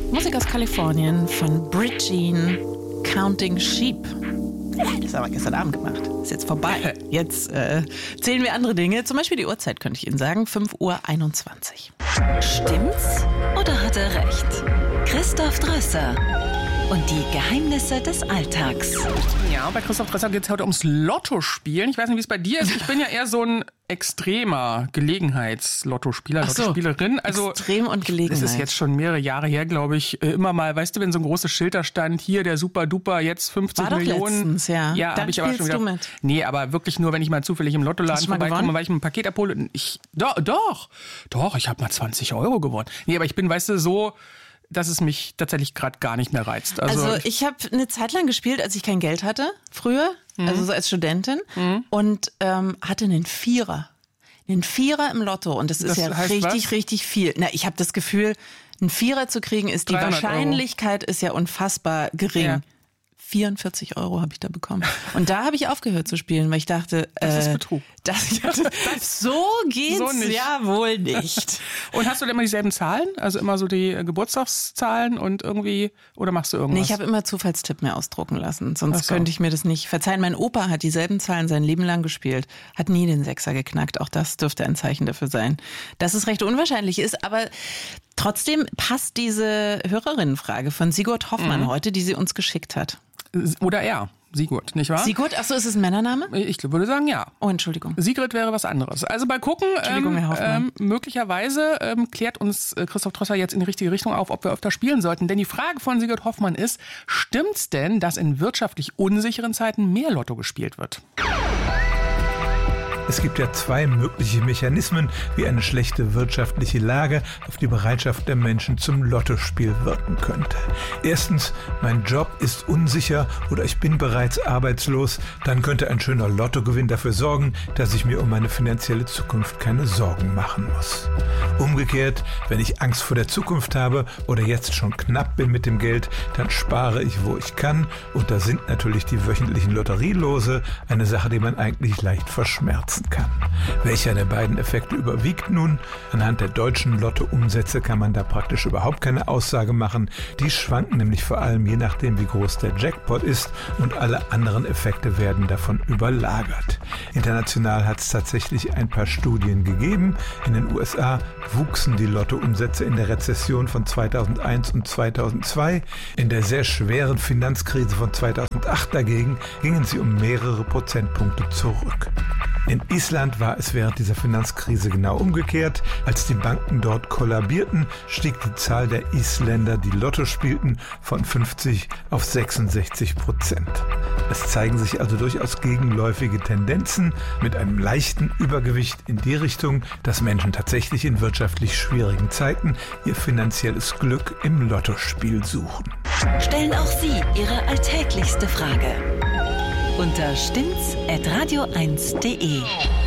Musik aus Kalifornien von Brit Jean, Counting Sheep. Das haben wir gestern Abend gemacht. Ist jetzt vorbei. Jetzt zählen wir andere Dinge. Zum Beispiel die Uhrzeit, könnte ich Ihnen sagen. 5:21 Uhr. Stimmt's oder hat er recht? Christoph Drösser und die Geheimnisse des Alltags. Ja, bei Christoph Drösser geht es heute ums Lottospielen. Ich weiß nicht, wie es bei dir ist. Ich bin ja eher so ein extremer Gelegenheits-Lottospieler, Lottospielerin. Also, extrem und Gelegenheit. Das ist jetzt schon mehrere Jahre her, glaube ich. Immer mal, weißt du, wenn so ein großes Schild da stand, hier der Super-Duper, jetzt 50 War Millionen. Doch letztens, ja. Ja, dann habe ich aber schon wieder. Du mit. Nee, aber wirklich nur, wenn ich mal zufällig im Lottoladen vorbeikomme, weil ich mir ein Paket abhole. Und Doch, ich habe mal 20 € gewonnen. Nee, aber ich bin, weißt du, so, dass es mich tatsächlich gerade gar nicht mehr reizt. Also ich habe eine Zeit lang gespielt, als ich kein Geld hatte, früher, also so als Studentin, und hatte einen Vierer. Einen Vierer im Lotto, und das ist ja richtig viel. Na, ich habe das Gefühl, einen Vierer zu kriegen, die Wahrscheinlichkeit ist ja unfassbar gering. Ja. 44 € habe ich da bekommen. Und da habe ich aufgehört zu spielen, weil ich dachte, das ist Betrug. So geht's so ja wohl nicht. Und hast du denn immer dieselben Zahlen? Also immer so die Geburtstagszahlen und irgendwie, oder machst du irgendwas? Nee, ich habe immer Zufallstipp mir ausdrucken lassen, sonst könnte ich mir das nicht verzeihen. Mein Opa hat dieselben Zahlen sein Leben lang gespielt, hat nie den Sechser geknackt. Auch das dürfte ein Zeichen dafür sein, dass es recht unwahrscheinlich ist, aber trotzdem passt diese Hörerinnenfrage von Sigurd Hoffmann heute, die sie uns geschickt hat. Oder er, Sigurd, nicht wahr? Sigurd, achso, ist es ein Männername? Ich würde sagen, ja. Oh, Entschuldigung. Sigrid wäre was anderes. Also mal gucken, Herr Hoffmann. Möglicherweise klärt uns Christoph Drösser jetzt in die richtige Richtung auf, ob wir öfter spielen sollten. Denn die Frage von Sigurd Hoffmann ist, stimmt's denn, dass in wirtschaftlich unsicheren Zeiten mehr Lotto gespielt wird? Es gibt ja zwei mögliche Mechanismen, wie eine schlechte wirtschaftliche Lage auf die Bereitschaft der Menschen zum Lottospiel wirken könnte. Erstens, mein Job ist unsicher oder ich bin bereits arbeitslos. Dann könnte ein schöner Lottogewinn dafür sorgen, dass ich mir um meine finanzielle Zukunft keine Sorgen machen muss. Umgekehrt, wenn ich Angst vor der Zukunft habe oder jetzt schon knapp bin mit dem Geld, dann spare ich, wo ich kann. Und da sind natürlich die wöchentlichen Lotterielose eine Sache, die man eigentlich leicht verschmerzen kann. Welcher der beiden Effekte überwiegt nun? Anhand der deutschen Lottoumsätze kann man da praktisch überhaupt keine Aussage machen. Die schwanken nämlich vor allem je nachdem, wie groß der Jackpot ist, und alle anderen Effekte werden davon überlagert. International hat es tatsächlich ein paar Studien gegeben. In den USA wuchsen die Lottoumsätze in der Rezession von 2001 und 2002. In der sehr schweren Finanzkrise von 2008 dagegen gingen sie um mehrere Prozentpunkte zurück. In Island war es während dieser Finanzkrise genau umgekehrt. Als die Banken dort kollabierten, stieg die Zahl der Isländer, die Lotto spielten, von 50 auf 66%. Es zeigen sich also durchaus gegenläufige Tendenzen mit einem leichten Übergewicht in die Richtung, dass Menschen tatsächlich in wirtschaftlich schwierigen Zeiten ihr finanzielles Glück im Lottospiel suchen. Stellen auch Sie Ihre alltäglichste Frage unter stimmt's@radio1.de.